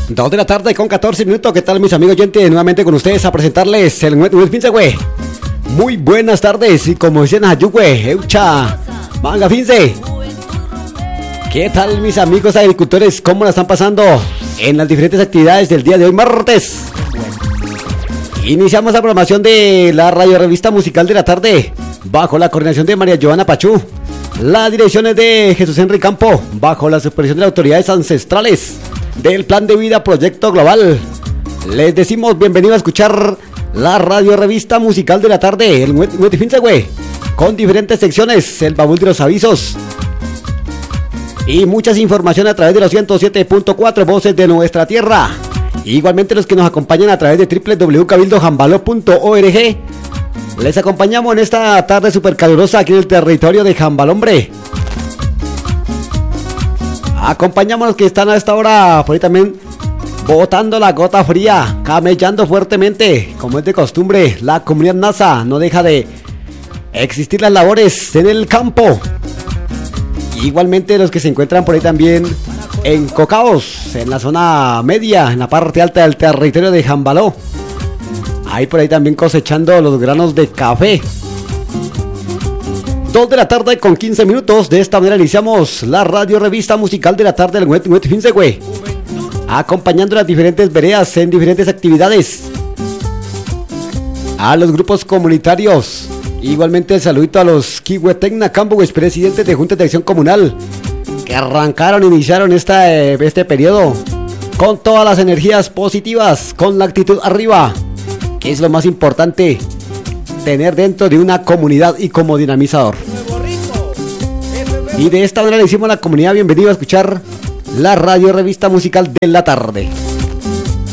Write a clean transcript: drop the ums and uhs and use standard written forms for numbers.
2 de la tarde con 14 minutos. ¿Qué tal, mis amigos oyentes? Nuevamente con ustedes a presentarles el Nuevo Finse, güey. Muy buenas tardes. Y como dicen allí, güey, Eucha, manga Finse. ¿Qué tal, mis amigos agricultores? ¿Cómo la están pasando en las diferentes actividades del día de hoy, martes? Iniciamos la programación de la radio revista musical de la tarde, bajo la coordinación de María Joana Pachú. La dirección es de Jesús Henry Campo, bajo la supervisión de las autoridades ancestrales del Plan de Vida Proyecto Global. Les decimos bienvenido a escuchar la radio revista musical de la tarde, el Finse, güey, con diferentes secciones, el baúl de los avisos y muchas informaciones a través de los 107.4 voces de nuestra tierra. Igualmente los que nos acompañan a través de www.cabildojambalo.org. Les acompañamos en esta tarde súper calurosa aquí en el territorio de Jambal, hombre. Acompañamos a los que están a esta hora por ahí también botando la gota fría, camellando fuertemente, como es de costumbre. La comunidad NASA no deja de existir las labores en el campo. Igualmente los que se encuentran por ahí también en Cocaos, en la zona media, en la parte alta del territorio de Jambaló. Ahí por ahí también cosechando los granos de café. 2 de la tarde con 15 minutos. De esta manera iniciamos la radio revista musical de la tarde del Nuevo Finse, güey, acompañando las diferentes veredas en diferentes actividades. A los grupos comunitarios. Igualmente el saludito a los Kihuetecna Campo, presidentes de Junta de Acción Comunal, que iniciaron este periodo con todas las energías positivas, con la actitud arriba, que es lo más importante tener dentro de una comunidad y como dinamizador. Y de esta manera le decimos a la comunidad bienvenido a escuchar la radio revista musical de la tarde.